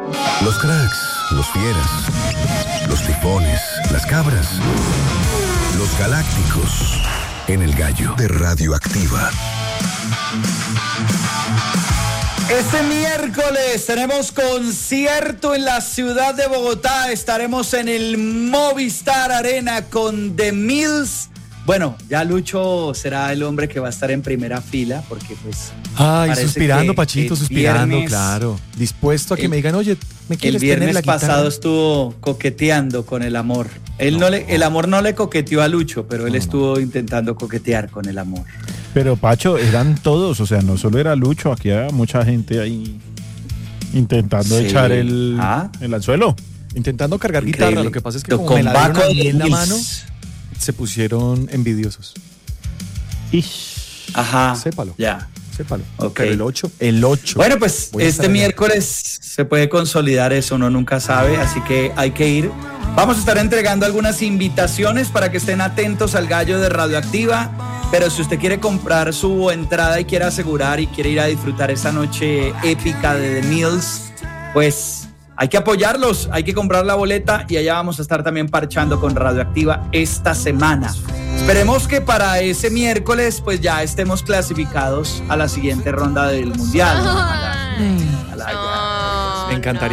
Los cracks, los fieras, los tifones, las cabras, los galácticos en el gallo de Radioactiva. Este miércoles tenemos concierto en la ciudad de Bogotá. Estaremos en el Movistar Arena con The Mills. Bueno, ya Lucho será el hombre que va a estar en primera fila porque pues... Ay, suspirando, Pachito, suspirando, claro. Dispuesto a que me digan, oye, ¿me quieres tener la guitarra? El viernes pasado estuvo coqueteando con el amor. El amor no le coqueteó a Lucho, pero él estuvo intentando coquetear con el amor. Pero Pacho, eran todos, o sea, no solo era Lucho, aquí había mucha gente ahí intentando echar el anzuelo. Intentando cargar guitarra, lo que pasa es que como con me la dieron a mí en la Mills. mano, se pusieron envidiosos. Ajá. Sépalo. Ya. Sépalo. Okay. Pero el 8. Bueno, pues este miércoles se puede consolidar eso, uno nunca sabe, así que hay que ir. Vamos a estar entregando algunas invitaciones para que estén atentos al gallo de Radioactiva, pero si usted quiere comprar su entrada y quiere asegurar y quiere ir a disfrutar esa noche épica de The Mills, pues hay que apoyarlos, hay que comprar la boleta y allá vamos a estar también parchando con Radioactiva esta semana. Esperemos que para ese miércoles pues ya estemos clasificados a la siguiente ronda del Mundial. Me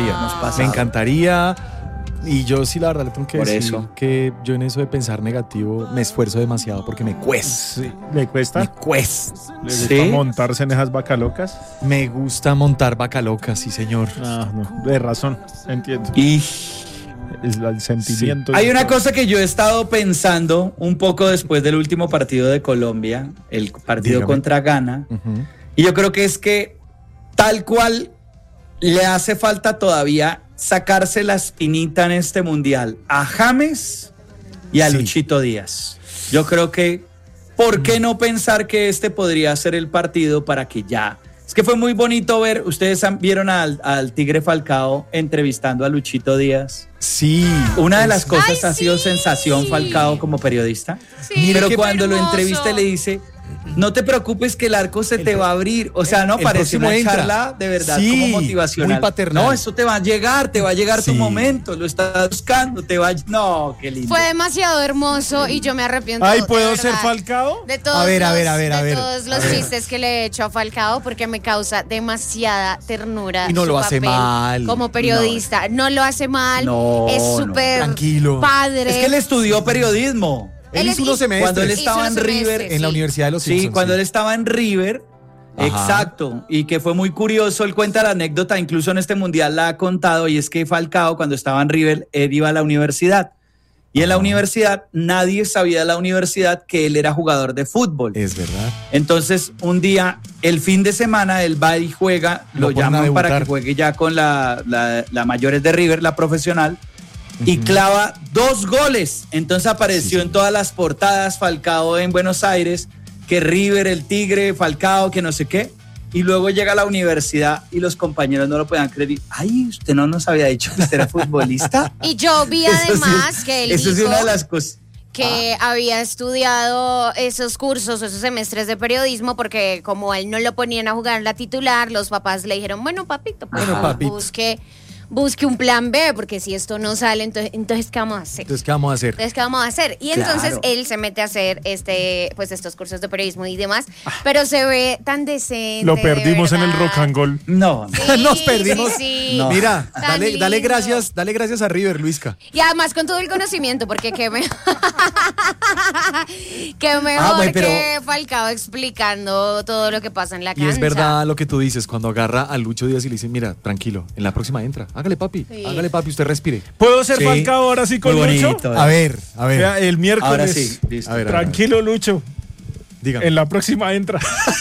encantaría. Y yo sí, la verdad, le tengo que decir que yo en eso de pensar negativo me esfuerzo demasiado porque me cuesta. Sí. ¿Le cuesta? Me cuesta. ¿Le gusta montarse en esas vacas locas? Me gusta montar vaca loca, sí, señor. No, de razón, entiendo. Y es el sentimiento. Sí. Hay una cosa que yo he estado pensando un poco después del último partido de Colombia, el partido contra Ghana, y yo creo que es que tal cual le hace falta todavía sacarse la espinita en este mundial a James y a Luchito Díaz. Yo creo que, ¿por qué no pensar que este podría ser el partido para que ya? Es que fue muy bonito ver, ustedes vieron al Tigre Falcao entrevistando a Luchito Díaz. Sí. Una de las cosas ha sido sensación Falcao como periodista. Sí, pero cuando lo entrevista le dice, no te preocupes que el arco se te va a abrir. O sea, no parece una charla de verdad como motivacional. Muy paternal. No, eso te va a llegar tu momento, lo estás buscando, No, qué lindo. Fue demasiado hermoso y yo me arrepiento. Ay, ¿puedo ser Falcao? De todos todos los chistes que le he hecho a Falcao porque me causa demasiada ternura. Y no lo hace mal. Como periodista, no lo hace mal. Es súper tranquilo. Padre. Es que él estudió periodismo. Él hizo unos semestres. Cuando él estaba en River. En la Universidad de los Simpsons. Sí, cuando él estaba en River. Ajá. Exacto. Y que fue muy curioso. Él cuenta la anécdota, incluso en este mundial la ha contado. Y es que Falcao, cuando estaba en River, él iba a la universidad. Y en la universidad, nadie sabía de la universidad que él era jugador de fútbol. Es verdad. Entonces, un día, el fin de semana, él va y juega. Lo llaman para que juegue ya con la mayores de River, la profesional. Y clava 2 goles. Entonces apareció en todas las portadas Falcao en Buenos Aires, que River, el Tigre, Falcao, que no sé qué. Y luego llega a la universidad y los compañeros no lo podían creer. Ay, usted no nos había dicho que usted era futbolista. Y yo vi además que él dijo es una de las cosas que había estudiado esos cursos, esos semestres de periodismo, porque como él no lo ponían a jugar en la titular, los papás le dijeron, bueno, papito, pues busque un plan B, porque si esto no sale, entonces ¿qué vamos a hacer? Entonces, ¿qué vamos a hacer? Y entonces él se mete a hacer estos cursos de periodismo y demás, pero se ve tan decente. Lo perdimos en el Rock and Roll. No. Sí, nos perdimos. Sí. No. Mira, dale lindo. gracias a River, Luisca. Y además con todo el conocimiento, porque qué mejor que Falcao explicando todo lo que pasa en la cancha. Y es verdad lo que tú dices, cuando agarra a Lucho Díaz y le dice, mira, tranquilo, en la próxima entra. Hágale, papi, usted respire. ¿Puedo ser Falcao ahora sí con Lucho? A ver. Vea, el miércoles. Ahora sí, listo. A ver, tranquilo, Lucho. Dígame. En la próxima entra.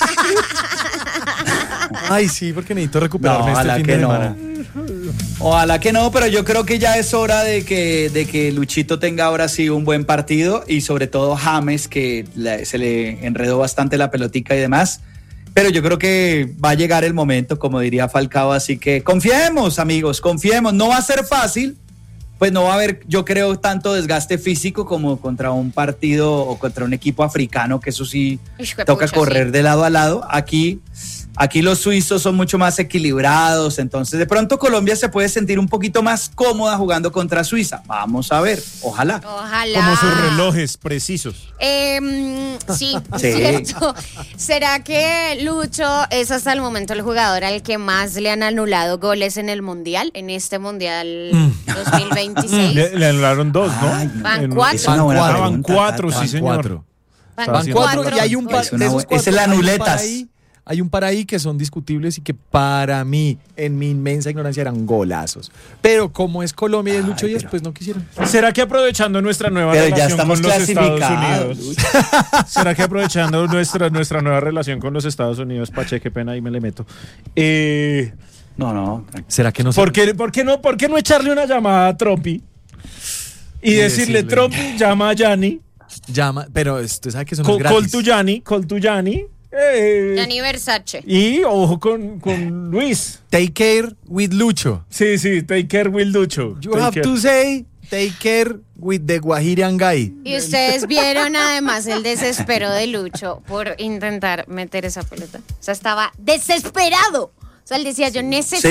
Ay, sí, porque necesito recuperarme este fin de semana. Ojalá que no, pero yo creo que ya es hora de que Luchito tenga ahora sí un buen partido y sobre todo James, que se le enredó bastante la pelotica y demás. Pero yo creo que va a llegar el momento, como diría Falcao, así que confiemos, amigos, confiemos. No va a ser fácil, pues no va a haber, yo creo, tanto desgaste físico como contra un partido o contra un equipo africano, que eso sí toca correr de lado a lado. Aquí los suizos son mucho más equilibrados, entonces de pronto Colombia se puede sentir un poquito más cómoda jugando contra Suiza. Vamos a ver, ojalá. Como sus relojes precisos. Sí, cierto. ¿Será que Lucho es hasta el momento el jugador al que más le han anulado goles en el Mundial, en este Mundial 2026? Le anularon 2, ¿no? Ay, van 4. Van 4, sí señor. Van 4 y hay un par de esos 4. Es el anuletas. Hay un par ahí que son discutibles y que para mí, en mi inmensa ignorancia, eran golazos. Pero como es Colombia y es Lucho Díaz, pues no quisieron. ¿Será que aprovechando nuestra nueva relación con los Estados Unidos? ¿Será que aprovechando nuestra nueva relación con los Estados Unidos, Pache, qué pena, ahí me le meto? No. ¿Será que no? ¿Por qué no echarle una llamada a Trumpi y decirle, Trumpi, llama a Yanni? Pero usted sabe que eso no es gratis. Call to Yanni. Gianni Versace. Y ojo con Luis. Take care with Lucho. Sí, take care with Lucho. You have to say take care with the Guajirian guy. Y ustedes vieron además el desespero de Lucho por intentar meter esa pelota. O sea, estaba desesperado. O sea, él decía, yo necesito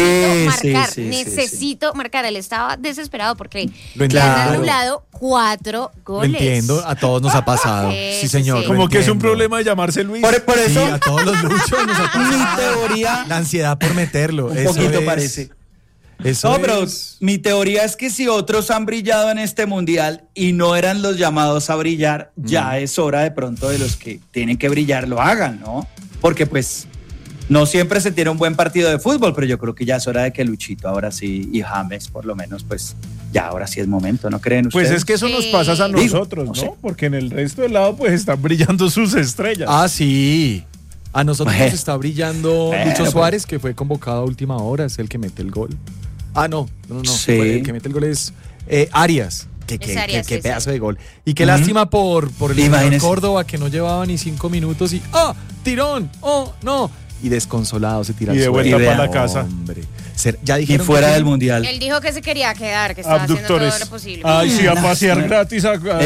marcar. Él estaba desesperado porque le han anulado 4 goles. Lo entiendo, a todos nos ha pasado. Sí, señor. Como que es un problema de llamarse Luis. Por eso. Sí, a todos los Luchos nos ha pasado. Mi teoría. La ansiedad por meterlo. Un poquito parece. Pero mi teoría es que si otros han brillado en este mundial y no eran los llamados a brillar, ya es hora de pronto de los que tienen que brillar lo hagan, ¿no? Porque pues no siempre se tiene un buen partido de fútbol, pero yo creo que ya es hora de que Luchito ahora sí y James por lo menos pues ya ahora sí es momento, ¿no creen ustedes? Pues es que eso nos pasa a nosotros, ¿no? Sí. Porque en el resto del lado pues están brillando sus estrellas. Ah, sí. A nosotros nos está brillando Lucho Suárez, que fue convocado a última hora, es el que mete el gol. No. Sí. El que mete el gol es Arias. Qué pedazo de gol. Y qué lástima por el Córdoba, que no llevaba ni 5 minutos y tirón, no. Y desconsolado se tira y de vuelta para la casa. Hombre. Ya dijeron y fuera del mundial. Él dijo que se quería quedar, que estaba haciendo todo lo posible. Ay, sí, a pasear gratis.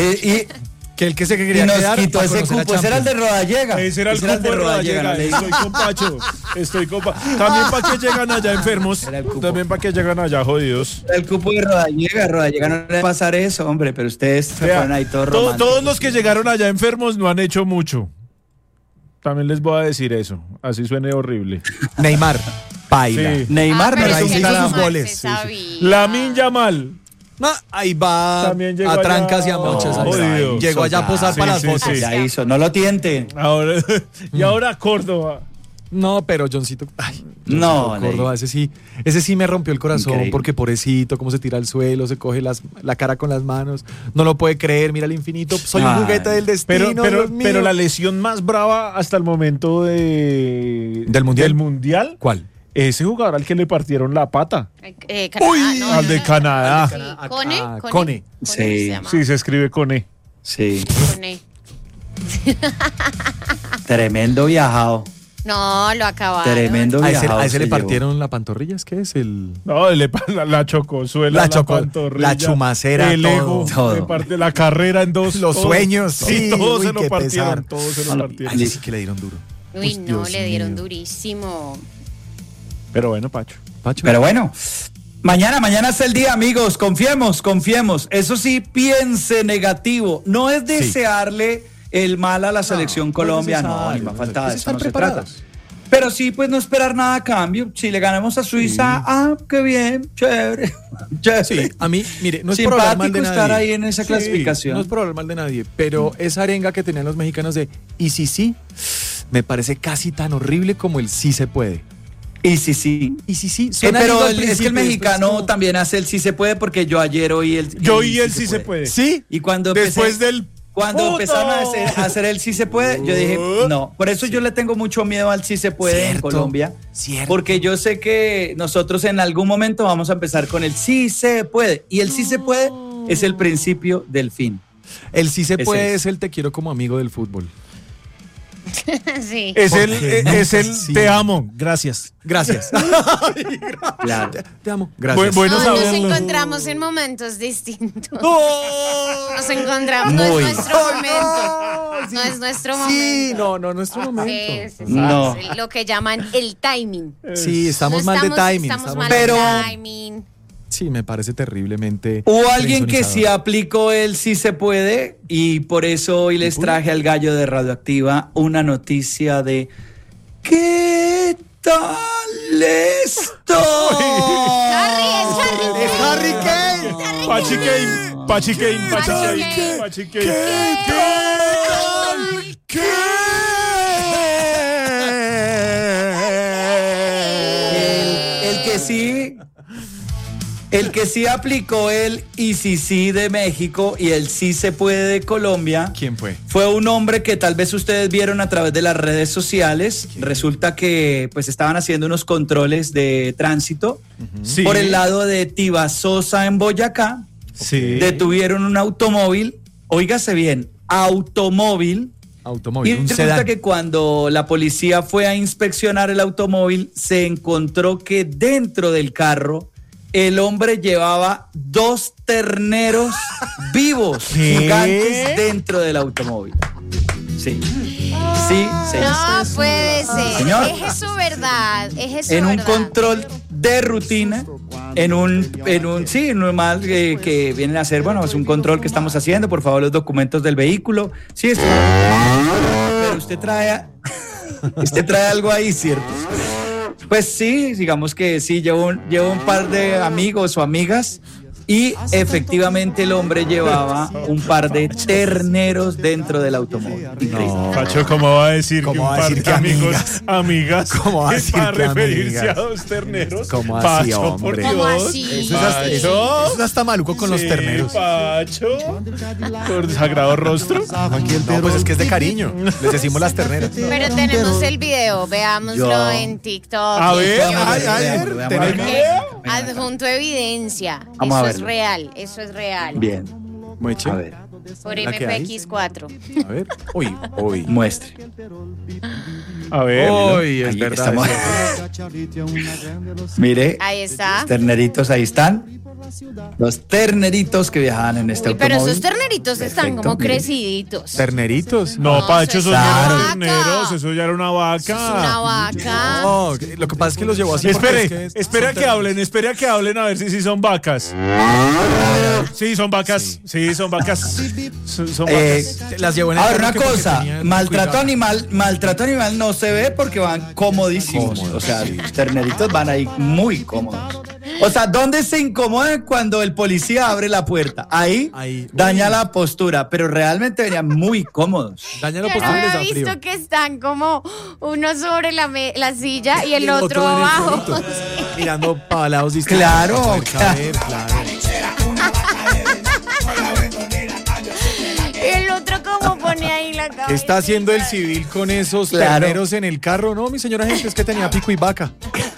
Que el que se quería quedar. Quitó ese cupo, ese era el de Rodallega. Ese era el cupo de Rodallega. Estoy con Pacho. También para que llegan allá enfermos. También para que llegan allá jodidos. El cupo de Rodallega no le va a pasar eso, hombre, pero ustedes se ponen ahí todos románticos. Todos los que llegaron allá enfermos no han hecho mucho. También les voy a decir eso, así suene horrible. Neymar, paila. Sí. Neymar no hizo sus goles. Lamine Yamal. Ahí va a trancas y a mochas. Llegó allá a posar para las fotos. Ya hizo, no lo tiente. Y ahora Córdoba. No, pero Johncito. No, Córdoba, ese sí me rompió el corazón. Increíble. Porque pobrecito, cómo se tira al suelo, se coge la cara con las manos. No lo puede creer, mira al infinito. Soy un juguete del destino. Pero la lesión más brava hasta el momento ¿Del mundial? ¿Cuál? Ese jugador al que le partieron la pata. Canadá, al de Canadá. Sí. Cone. Sí, se escribe Cone. Sí. Cone. Tremendo viajado. No, lo acabaron. Tremendo viajado. ¿A ese le partieron la pantorrilla? ¿Qué es el...? No, la chocosuela, la pantorrilla. La chumacera, el ego, todo. Le parte la carrera en dos. Los sueños. Sí, todos se lo partieron. Todos se lo partieron. Sí que le dieron duro. Uy, no, le dieron durísimo. Pero bueno, Pacho. Pero bueno, mañana es el día, amigos. Confiemos. Eso sí, piense negativo. No es desearle el mal a la selección Colombia. No, ni más falta de eso, no se trata. Pero sí, pues no esperar nada a cambio. Si le ganamos a Suiza, qué bien, chévere. Sí, a mí, mire, no es por hablar mal de nadie. Estar ahí en esa clasificación. No es por hablar mal de nadie, pero esa arenga que tenían los mexicanos de ¿y si sí? Me parece casi tan horrible como el sí se puede. Y sí. Pero es que el mexicano también hace el sí se puede, porque yo ayer oí el sí se puede. Sí. Y cuando empezaron a hacer el sí se puede, yo dije, no. Por eso yo le tengo mucho miedo al sí se puede en Colombia. Porque yo sé que nosotros en algún momento vamos a empezar con el sí se puede. Y el sí se puede es el principio del fin. El sí se puede es el te quiero como amigo del fútbol. Sí. Es el sí. Te amo, gracias. Gracias. Claro. Te amo. Gracias. Bueno, nos encontramos en momentos distintos. Nos encontramos, no es nuestro momento. No es nuestro momento. Sí, no, nuestro momento. Sí. No. Lo que llaman el timing. Sí, estamos mal de timing. Estamos mal de timing. Sí, me parece terriblemente. Hubo alguien que sí aplicó el sí se puede y por eso hoy les traje al gallo de Radioactiva una noticia de ¿qué tal esto? Es Harry Kane. Pachi Kane. El que sí aplicó el y sí de México y el sí se puede de Colombia. ¿Quién fue? Fue un hombre que tal vez ustedes vieron a través de las redes sociales. ¿Quién? Resulta que pues estaban haciendo unos controles de tránsito por el lado de Tibasosa en Boyacá. Sí. Detuvieron un automóvil, óigase bien, automóvil, y resulta que cuando la policía fue a inspeccionar el automóvil, se encontró que dentro del carro el hombre llevaba 2 terneros vivos, gigantes, dentro del automóvil. Sí. Sí, señor. No puede ser. Señor. Es su verdad. En un control de rutina, en un normal que vienen a hacer, bueno, es un control que estamos haciendo, por favor, los documentos del vehículo. Sí, pero usted trae algo ahí, ¿cierto? Pues sí, digamos que sí, llevo un par de amigos o amigas y efectivamente el hombre llevaba un par de terneros dentro del automóvil. No, Pacho, ¿cómo va a decir que un par de amigos, amigas, ¿cómo va a decir para referirse amigas? a 2 terneros? ¿Cómo así, Pacho, hombre? por Dios. ¿Cómo así? Eso es hasta maluco con los terneros. Pacho, por sagrado rostro. No, pues es que es de cariño. Les decimos las terneras. Pero tenemos el video, veámoslo en TikTok. A ver, ¿tenés video? Adjunto evidencia. Vamos a ver. Eso es real. Bien. Muy chido. A ver. Por MPX4. A ver. Uy. Muestre. A ver. Uy, es Ahí verdad. Mire. Ahí está. Los terneritos ahí están. Los terneritos que viajaban en este automóvil. Pero esos terneritos están como mire. creciditos. ¿Terneritos? No, Pacho, esos claro. no eran terneros, eso ya era una vaca. Eso es una vaca. No, lo que pasa es que los llevó así. Espere a que hablen a ver si son vacas. Sí, son vacas. Sí, son vacas. Son vacas. Las llevó en el A ver, una carro cosa, maltrato animal no se ve porque van comodísimos. O sea, los terneritos van ahí muy cómodos. O sea, ¿dónde se incomodan cuando el policía abre la puerta? Ahí. Daña la postura, pero realmente venían muy cómodos. Daña la postura y les da He frío. visto que están como uno sobre la silla y el otro abajo. Mirando para lados distintos. Claro. El otro como pone ahí la cabeza. ¿Qué está haciendo el civil con esos terneros en el carro? No, mi señora gente, es que tenía pico y vaca.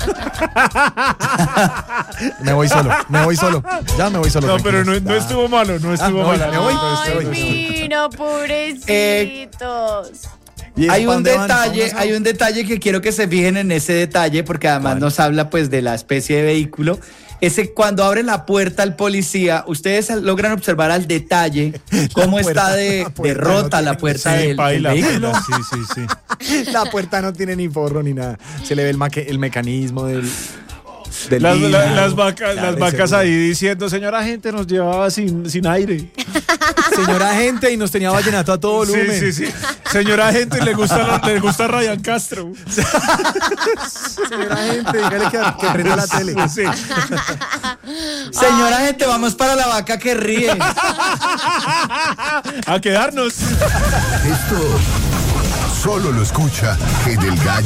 Me voy solo. Ya me voy solo. No, pero no estuvo malo, no estuvo malo. Me voy. Ay, mira, pobrecitos. Hay un detalle que quiero que se fijen en ese detalle, porque además nos habla pues de la especie de vehículo. Ese cuando abren la puerta al policía, ustedes logran observar al detalle cómo está de rota la puerta del vehículo. Sí. La puerta no tiene ni forro ni nada. Se le ve el mecanismo del las vacas ahí diciendo, señora gente, nos llevaba sin aire. Señora gente, y nos tenía vallenato a todo volumen. Sí. Señora gente, le gusta Ryan Castro. Señora gente, dígale que prenda la tele. Sí. Señora gente, vamos para la vaca que ríe. A quedarnos. Esto solo lo escucha el del gallo.